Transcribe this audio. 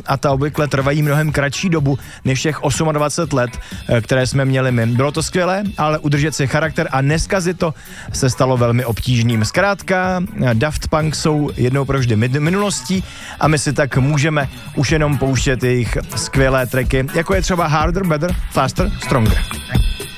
a ta obvykle trvají mnohem kratší dobu než těch 28 let, které jsme měli my. Bylo to skvělé, ale udržet si charakter a neskazit to se stalo velmi obtížným. Zkrátka, Daft Punk jsou jednou provždy minulostí a my si tak můžeme už jenom pouštět jejich skvělé tracky, jako je třeba Harder, Better, Faster, Stronger.